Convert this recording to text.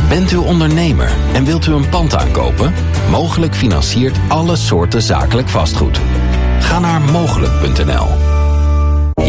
Bent u ondernemer en wilt u een pand aankopen? Mogelijk financiert alle soorten zakelijk vastgoed. Ga naar mogelijk.nl.